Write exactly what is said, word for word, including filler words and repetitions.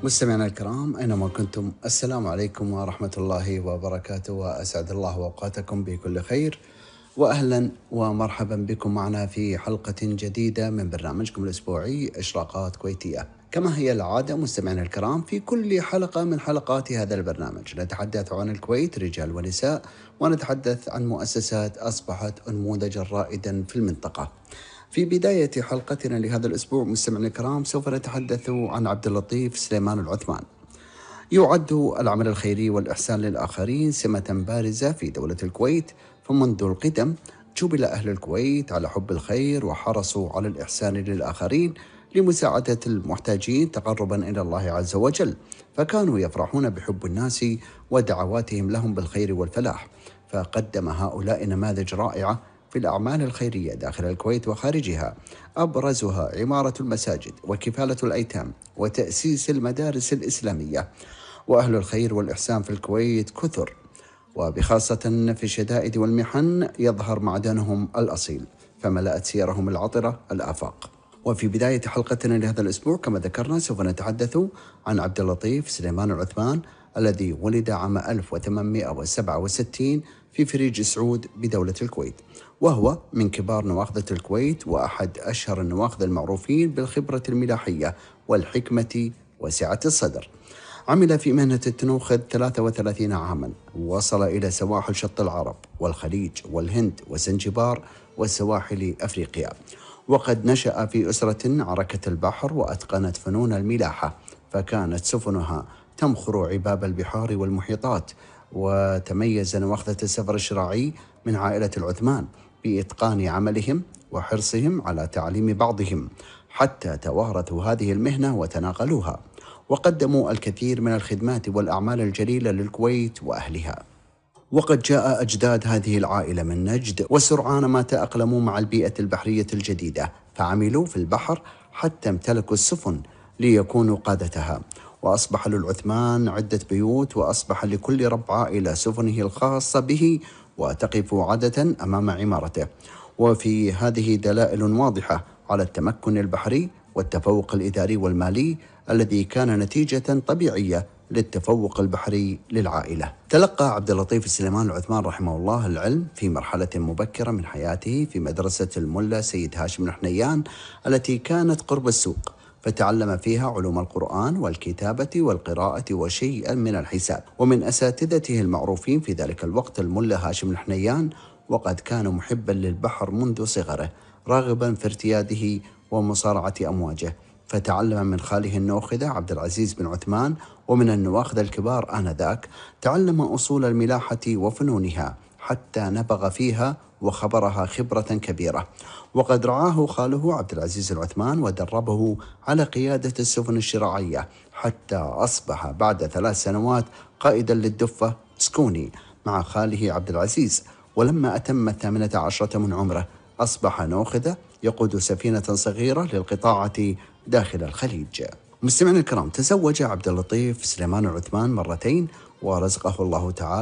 مستمعينا الكرام أينما كنتم، السلام عليكم ورحمة الله وبركاته، وأسعد الله أوقاتكم بكل خير، وأهلا ومرحبا بكم معنا في حلقة جديدة من برنامجكم الأسبوعي إشراقات كويتية. كما هي العادة مستمعينا الكرام، في كل حلقة من حلقات هذا البرنامج نتحدث عن الكويت رجال ونساء، ونتحدث عن مؤسسات أصبحت نموذجا رائدا في المنطقة. في بداية حلقتنا لهذا الأسبوع مستمعينا الكرام سوف نتحدث عن عبد اللطيف سليمان العثمان. يعد العمل الخيري والإحسان للآخرين سمة بارزة في دولة الكويت، فمنذ القدم جبل أهل الكويت على حب الخير وحرصوا على الإحسان للآخرين لمساعدة المحتاجين تقربا إلى الله عز وجل، فكانوا يفرحون بحب الناس ودعواتهم لهم بالخير والفلاح. فقدم هؤلاء نماذج رائعة في الأعمال الخيرية داخل الكويت وخارجها، أبرزها عمارة المساجد وكفالة الأيتام وتأسيس المدارس الإسلامية. وأهل الخير والإحسان في الكويت كثر، وبخاصة في الشدائد والمحن يظهر معدنهم الأصيل، فملأت سيرهم العطرة الآفاق. وفي بداية حلقتنا لهذا الأسبوع كما ذكرنا سوف نتحدث عن عبد اللطيف سليمان العثمان، الذي ولد عام ألف وثمانمئة وسبعة وستين في فريج سعود بدولة الكويت، وهو من كبار نواخذة الكويت وأحد أشهر النواخذ المعروفين بالخبرة الملاحية والحكمة وسعة الصدر. عمل في مهنة التنوخذ ثلاثة وثلاثين عاما، ووصل إلى سواحل شط العرب والخليج والهند وزنجبار وسواحل أفريقيا. وقد نشأ في أسرة عركة البحر وأتقنت فنون الملاحة، فكانت سفنها تمخر عباب البحار والمحيطات. وتميز نواخذة السفر الشراعي من عائلة العثمان بإتقان عملهم وحرصهم على تعليم بعضهم، حتى توارثوا هذه المهنة وتناقلوها، وقدموا الكثير من الخدمات والأعمال الجليلة للكويت وأهلها. وقد جاء أجداد هذه العائلة من نجد، وسرعان ما تأقلموا مع البيئة البحرية الجديدة، فعملوا في البحر حتى امتلكوا السفن ليكونوا قادتها. وأصبح للعثمان عدة بيوت، وأصبح لكل رب عائلة سفنه الخاصة به، وتقف عادة أمام عمارته. وفي هذه دلائل واضحة على التمكن البحري والتفوق الإداري والمالي الذي كان نتيجة طبيعية للتفوق البحري للعائلة. تلقى عبد اللطيف سليمان العثمان رحمه الله العلم في مرحلة مبكرة من حياته في مدرسة الملا سيد هاشم الحنيان التي كانت قرب السوق، فتعلم فيها علوم القرآن والكتابة والقراءة وشيئا من الحساب. ومن أساتذته المعروفين في ذلك الوقت الملا هاشم الحنيان، وقد كان محبا للبحر منذ صغره، راغبا في ارتياده ومصارعة أمواجه، فتعلم من خاله النوخذة عبد العزيز بن عثمان ومن النواخذ الكبار آنذاك، تعلم أصول الملاحة وفنونها حتى نبغ فيها وخبرها خبرة كبيرة. وقد رعاه خاله عبد العزيز العثمان ودربه على قيادة السفن الشراعية، حتى أصبح بعد ثلاث سنوات قائدا للدفة سكوني مع خاله عبد العزيز. ولما أتم الثامنة عشرة من عمره أصبح نوخذة يقود سفينة صغيرة للقطاعة داخل الخليج. مستمعينا الكرام، تزوج عبد اللطيف سليمان العثمان مرتين، ورزقه الله تعالى